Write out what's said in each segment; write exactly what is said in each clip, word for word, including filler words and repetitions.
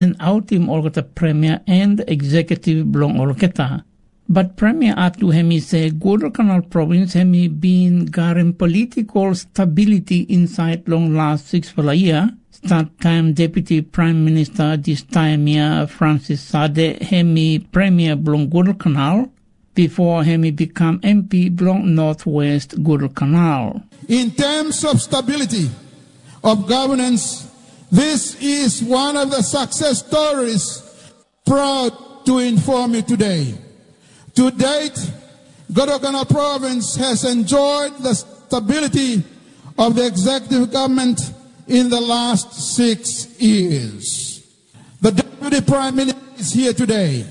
outim olkata premier and executive blong olkata. But Premier Atu hemi say Guadalcanal province hemi been garin political stability inside long last six for a year. Start time Deputy Prime Minister this time year Francis Sade hemi Premier blong Guadalcanal before hemi become M P blong Northwest Guadalcanal. In terms of stability of governance, this is one of the success stories proud to inform you today. To date, Guadalcanal province has enjoyed the stability of the executive government in the last six years. The Deputy Prime Minister is here today.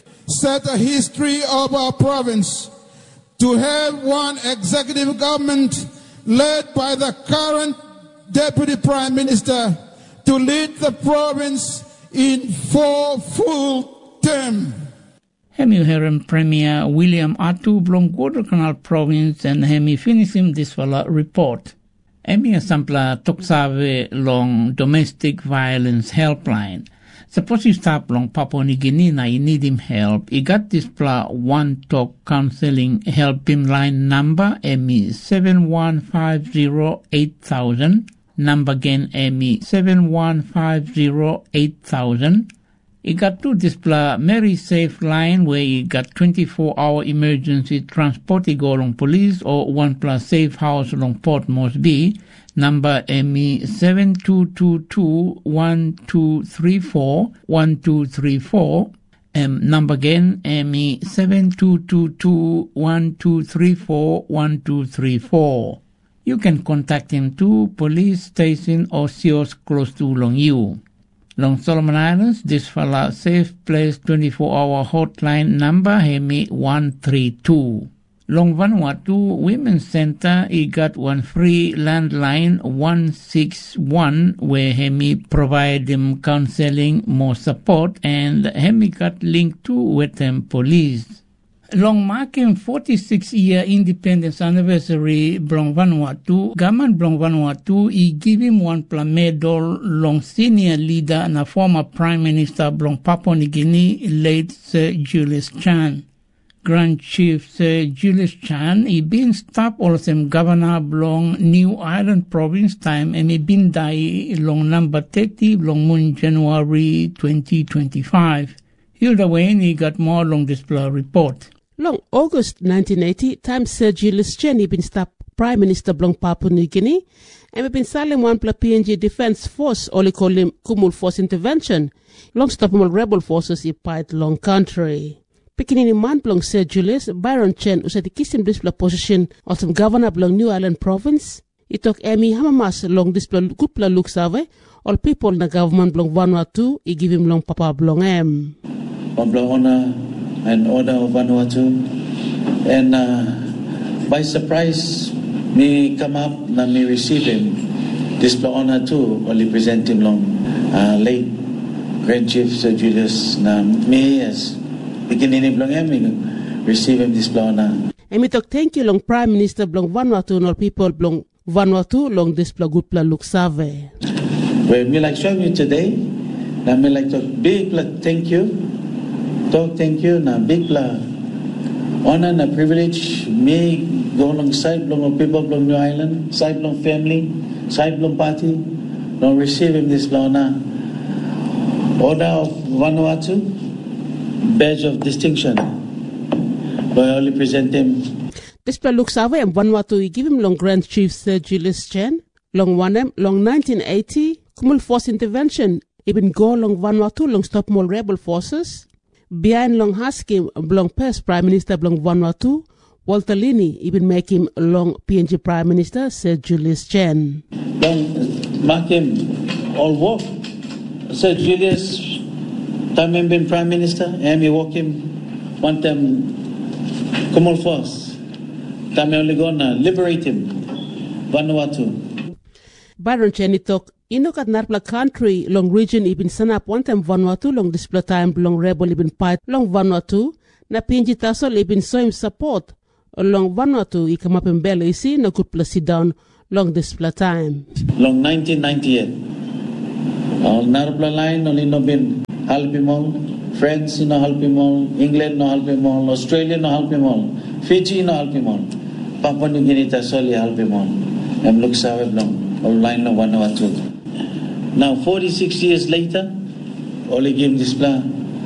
Set a history of our province to have one executive government led by the current Deputy Prime Minister to lead the province in four full terms. Hemi heron Premier William Atu blong Guadalcanal province and hemi finisim this fala report. Hemi sampla toksave long domestic violence helpline. Suppose you stop long Papua New Guinea na you need him help. You got this pla one talk counseling help him line number hemi seven one five zero eight thousand. Number again hemi seven one five zero eight thousand. You got to display Mary Safe line where you got twenty-four hour emergency transport you go along police or one plus safe house along Port Moresby. Number M E seven two two two one two three four one two three four. Um, number again M E seven two two two one two three four one two three four. You can contact him to police station or C O S close to long you. Long Solomon Islands, this fella safe place twenty-four hour hotline number Hemi one three two. Long Vanuatu Women's Center, he got one free landline one six one where Hemi provide them counseling, more support, and Hemi got linked to with them police. Long marking forty-six year independence anniversary Blong Vanuatu, Gaman Blong Vanuatu, he give him one pla medal long senior leader and a former Prime Minister Blong Papua New Guinea, late Sir Julius Chan. Grand Chief Sir Julius Chan, he been staff also governor Blong New Island Province time and he been die long number thirty Blong Moon January twenty twenty-five. Hilda Wayne, he got more long display report. Long August nineteen eighty, time Sir Julius Chan been staff Prime Minister Blong Papua New Guinea and we been selling one pla P N G Defence Force, only call him Kumul Force Intervention. Long stoppable rebel forces he fight long country. Picking in man Blong Sir Julius, Byron Chen usati kisim display position of some governor Blong New Island Province. He took Emi Hamamas long display kupla look save, all people na government Blong Vanuatu, he give him long papa Blong M. On Blong honor and order of Vanuatu, and uh, by surprise me come up and me receive him this honor too, only present him long uh, late Grand Chief Sir Julius na me as beginning in Blong M receive him this honor. And me talk thank you long Prime Minister Blong Vanuatu and all people Blong Vanuatu long this good pla look save. Well, me like show you today, na me like to big pla thank you. Talk thank you na big pla honor na privilege me go alongside long people long New Island, side long family, side long party, long receive him this honor. Order of Vanuatu, badge of distinction. But I only present him. This pla looks away and Vanuatu we give him long Grand Chief Sir Julius Chan, long one long nineteen eighty, Kumul Force Intervention, even go long Vanuatu long stop more rebel forces. Behind long Husky, Blong Pest Prime Minister Blong Vanuatu, Walter Lini, even make him long P N G Prime Minister Sir Julius Chan. Long mark him all work. Sir Julius, time him been Prime Minister, and we walk him one time, come all force. Time only gonna liberate him, Vanuatu. Byron Chen talk. Inok at Narpla country, long region ibin sanap one time Vanuatu, long display time, long rebel ibin fight, long Vanuatu, na P N G Tasol ibin so him support, long Vanuatu, i come up in Belo isi, na good place sit down, long display time. Long nineteen ninety-eight, All Narpla line only no been help him all. France no help him all. England no help him all. Australia no help him all. Fiji no help him all. Papua New Guinea ta solely help him all. Em look sa web long. All line no one or two. Now forty-six years later, only give this plan.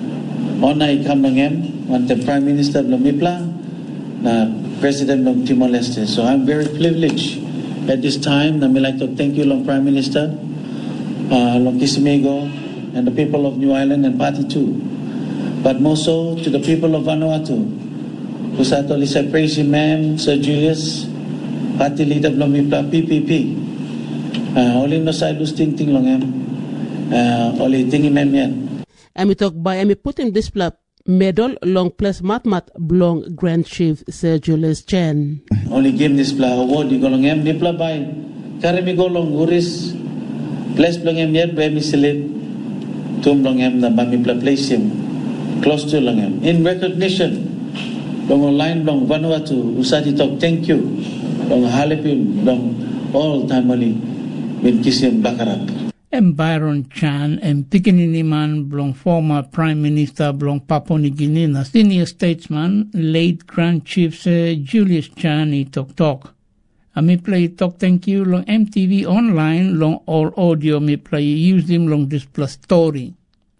On I come long em. One the Prime Minister of Mipla, na President of Timor-Leste. So I'm very privileged at this time. I would like to thank you, long Prime Minister, uh, long Kisimigo, and the people of New Ireland and Party too. But more so to the people of Vanuatu. Who sa to lisa praise him, ma'am, Sir Julius, Party Leader of Mipla, P P P. Uh, only no side lose ting ting long em. Uh, only ting him em yan. Ami talk by Ami putting this plap medal long plus matmat blong Grand Chief Sir Julius Chen. Only give this pla award you go long em nipla by karimi go long uris place long em yet by mi select tum long em na ba mi pla place him close to long em in recognition long online long Vanuatu usati talk thank you long halipim long all time only bin kisim bakarat. And Byron Chan and Pikininiman blong former Prime Minister blong Papua New Guinea na senior statesman late Grand Chief Sir Julius Chan i Tok Tok. A mi play Tok thank you long M T V online long all audio mi play use him long display story.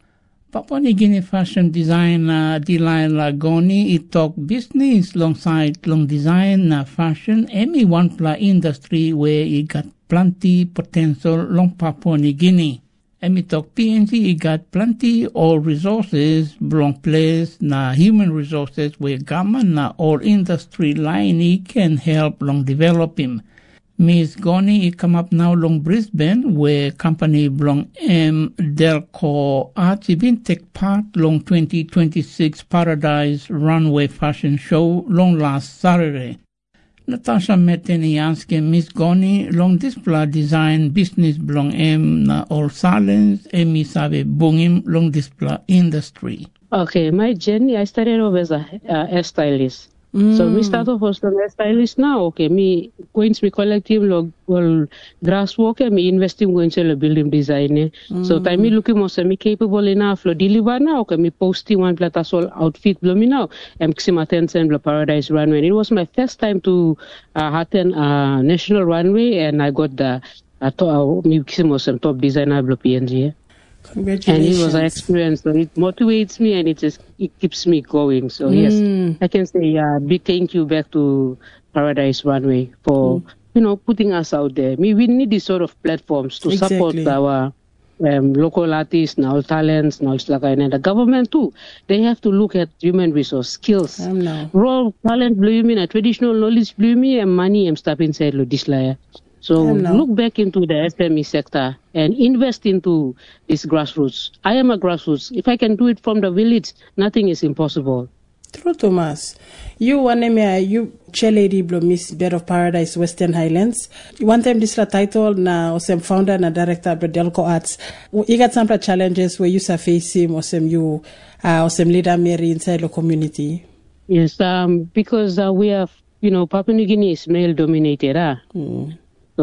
Papua New Guinea fashion designer Delilah Goni i Tok business long side long design na fashion emi one pla industry where he got plenty potential long Papua New Guinea. Emi talk P N G got plenty all resources belong place na human resources where government na all industry line can help long develop him. Miss Goni come up now long Brisbane where company belong M Delco Arts been take part long twenty twenty-six Paradise Runway Fashion Show long last Saturday. Natasha Metenianski Miss Goni long display design business belong em na all silence emi sabe bungim long display industry. Okay, my journey I started off as a uh, hairstylist. Mm. So me start off as a hairstylist now. Okay, me going to me collective log well grass worker me investing going to the building design. Mm. So time me looking more me capable enough to deliver now. Okay, me posting one platasol outfit blow me now. I'm attend the Paradise Runway. And it was my first time to uh, attend a national runway, and I got the uh, to, uh, me some top designer blow P N G. Congratulations. And it was an experience, so it motivates me and it just it keeps me going. So mm. yes, I can say a uh, big thank you back to Paradise Runway for mm. you know putting us out there. We we need these sort of platforms to exactly. support our um, local artists, now talents, now it's like and the government too. They have to look at human resource skills, no. raw talent, blue me, traditional knowledge, blue me, and money. I'm step inside this layer. So look back into the S M E sector and invest into this grassroots. I am a grassroots. If I can do it from the village, nothing is impossible. True, Thomas. You, Wanemia, you chair lady blow Miss Bed of Paradise Western Highlands. One time this la title na osem founder na director of Delco Arts. You got some challenges where you are facing osem you uh, osem leader Mary inside the community. Yes, um, because uh, we have, you know, Papua New Guinea is male dominated. Ah. Mm.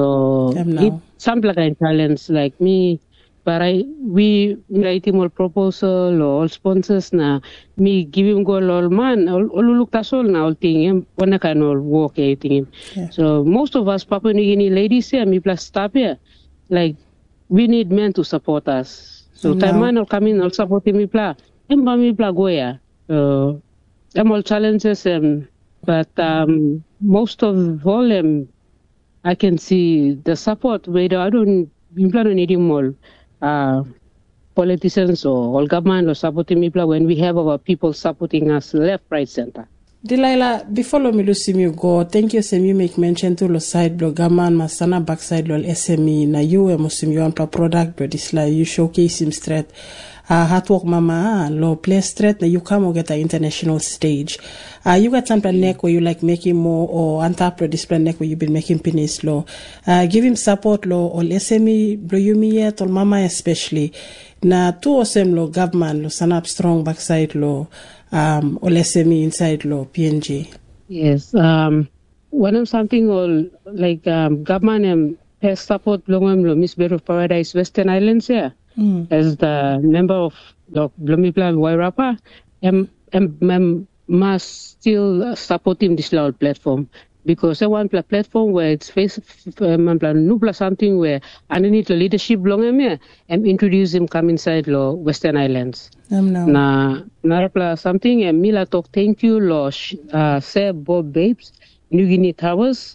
So it some like a challenge like me, but I we writing all proposal or all sponsors na me giving go all man all all look that's all now thing him one kind of work everything. Yeah. So most of us Papua New Guinea ladies here me plus stop here, like we need men to support us. So no. time man will come in all supporting me plus and me plus go here. So I'm all challenges um, but um most of all them. Um, I can see the support where I don't don't need more uh, politicians or all government or supporting me when we have our people supporting us left, right, center. Delilah, before me Lucy me go, thank you Semi make mention to the side blog gaman masana backside lol S M E na you musim you ampa product but this like you showcase him straight. Uh, hard work mama low play straight na you come or get an international stage. Uh, you got some neck where you like making more or antap display neck where you've been making pennies low. Uh, give him support low or S M E blow you me yet or mama especially. Na two or same low government low sanap strong backside low um or S M E inside low P N G. Yes. Um one of something or like um government and um, support long low Miss Bed of Paradise Western Islands here. Yeah. mm. as the member of the Blomipla Wairapa, I'm, I'm, I'm must still support him this loud platform. Because I want a platform where it's face um, something where underneath the leadership belong here and introduce him come inside the Western Islands. Um, no. Na narapla something and Mila talk thank you lo uh say Bob Babes, New Guinea Towers.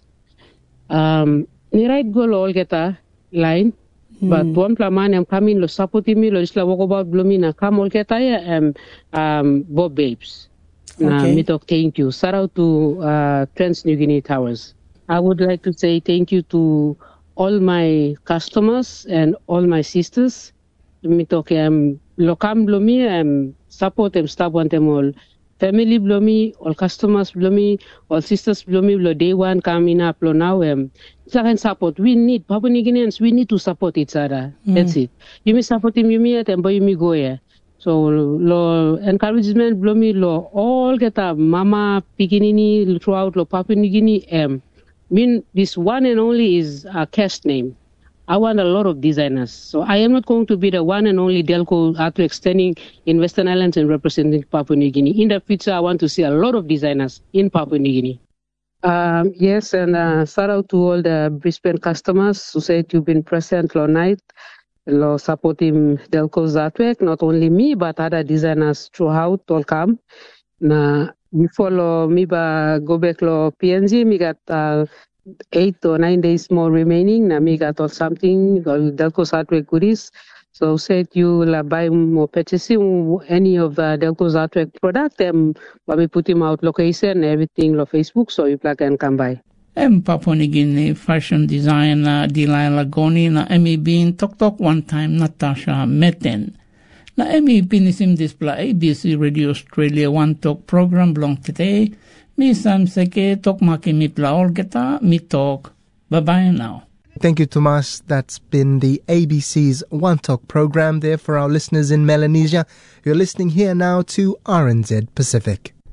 Um ni right go lo all get a line. Mm. But one plan am coming lo supporting me lo isla walk about blomina come all get um um Bob Babes. Okay. Uh, me talk thank you. Shout out to uh, Trans New Guinea Towers. I would like to say thank you to all my customers and all my sisters. Me talk um lokam blomi um support them stop want them all. Family blomi, all customers blomi, all sisters blomi blo day one coming up lo now um second support. We need Papua New Guineans, we need to support each other. Mm. That's it. You may support him, you may at boy you may go here. So, lo encouragement blomi lo all get a mama pikinini throughout lo Papua New Guinea. Um, mean this one and only is a cast name. I want a lot of designers. So I am not going to be the one and only Delco art extending in Western Islands and representing Papua New Guinea. In the future, I want to see a lot of designers in Papua New Guinea. Um, yes, and uh, shout out to all the Brisbane customers who said you've been present all night. Lo supporting Delco's artwork, not only me, but other designers throughout all come. Na before lo me ba go back lo P N G, me got uh, eight or nine days more remaining. Na me got all something, all Delco's artwork goodies. So said you la buy more purchasing any of the Delco's artwork product, and um, we put him out location, everything lo Facebook, so you can come by. Em Papua New Guinea fashion designer Delilah Goni na emi bin tok tok one time Natasha Meten. Na emi pinisim display A B C Radio Australia One Talk program belong today. Mi sam seke tok maki mi pla olgeta mi talk. Bye bye now. Thank you, Tomas. That's been the A B C's One Talk program there for our listeners in Melanesia. You're listening here now to R N Z Pacific.